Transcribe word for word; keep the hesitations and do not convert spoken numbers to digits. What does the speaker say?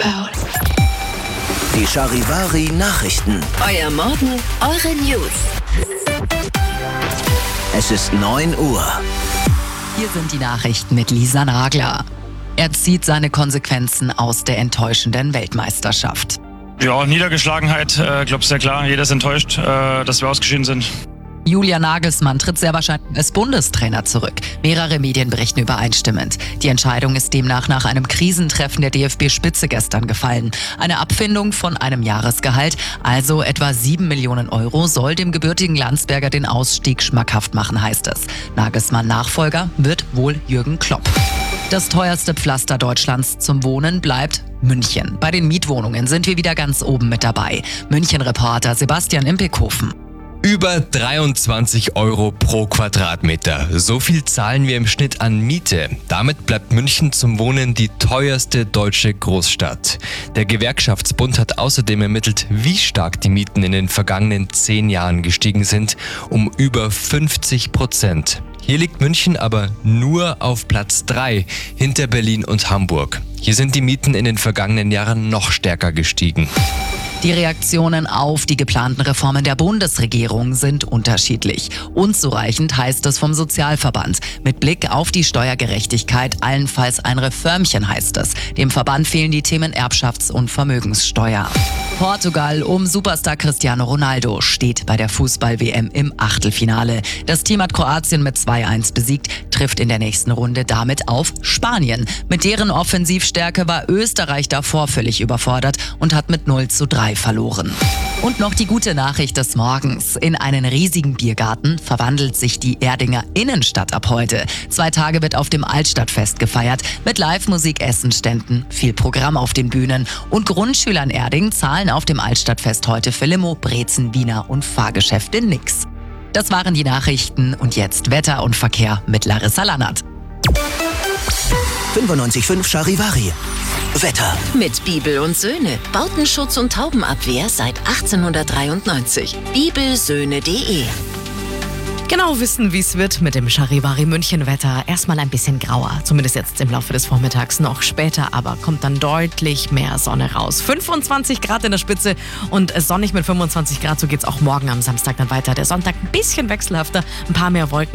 about. Die Charivari Nachrichten. Euer Morgen, eure News. Es ist neun Uhr. Hier sind die Nachrichten mit Lisa Nagler. Er zieht seine Konsequenzen aus der enttäuschenden Weltmeisterschaft. Ja, Niedergeschlagenheit, äh, glaube ich, sehr klar. Jeder ist enttäuscht, äh, dass wir ausgeschieden sind. Julian Nagelsmann tritt sehr wahrscheinlich als Bundestrainer zurück. Mehrere Medien berichten übereinstimmend. Die Entscheidung ist demnach nach einem Krisentreffen der D F B-Spitze gestern gefallen. Eine Abfindung von einem Jahresgehalt, also etwa sieben Millionen Euro, soll dem gebürtigen Landsberger den Ausstieg schmackhaft machen, heißt es. Nagelsmann-Nachfolger wird wohl Jürgen Klopp. Das teuerste Pflaster Deutschlands zum Wohnen bleibt München. Bei den Mietwohnungen sind wir wieder ganz oben mit dabei. München-Reporter Sebastian Impekhofen. Über dreiundzwanzig Euro pro Quadratmeter. So viel zahlen wir im Schnitt an Miete. Damit bleibt München zum Wohnen die teuerste deutsche Großstadt. Der Gewerkschaftsbund hat außerdem ermittelt, wie stark die Mieten in den vergangenen zehn Jahren gestiegen sind, um über fünfzig Prozent. Hier liegt München aber nur auf Platz drei, hinter Berlin und Hamburg. Hier sind die Mieten in den vergangenen Jahren noch stärker gestiegen. Die Reaktionen auf die geplanten Reformen der Bundesregierung sind unterschiedlich. Unzureichend heißt es vom Sozialverband. Mit Blick auf die Steuergerechtigkeit allenfalls ein Reformchen, heißt es. Dem Verband fehlen die Themen Erbschafts- und Vermögenssteuer. Portugal um Superstar Cristiano Ronaldo steht bei der Fußball-W M im Achtelfinale. Das Team hat Kroatien mit zwei eins besiegt, trifft in der nächsten Runde damit auf Spanien. Mit deren Offensivstärke war Österreich davor völlig überfordert und hat mit null zu drei verloren. Und noch die gute Nachricht des Morgens. In einen riesigen Biergarten verwandelt sich die Erdinger Innenstadt ab heute. Zwei Tage wird auf dem Altstadtfest gefeiert. Mit Live-Musik, Essenständen, viel Programm auf den Bühnen. Und Grundschüler in Erding zahlen auf dem Altstadtfest heute für Limo, Brezen, Wiener und Fahrgeschäfte nix. Das waren die Nachrichten und jetzt Wetter und Verkehr mit Larissa Lannert. fünfundneunzig Komma fünf Charivari. Wetter. Mit Bibel und Söhne. Bautenschutz und Taubenabwehr seit achtzehnhundertdreiundneunzig. bibelsöhne punkt de. Genau wissen, wie es wird mit dem Charivari München Wetter. Erstmal ein bisschen grauer, zumindest jetzt im Laufe des Vormittags. Noch später aber kommt dann deutlich mehr Sonne raus. fünfundzwanzig Grad in der Spitze und sonnig mit fünfundzwanzig Grad. So geht's auch morgen am Samstag dann weiter. Der Sonntag ein bisschen wechselhafter, ein paar mehr Wolken.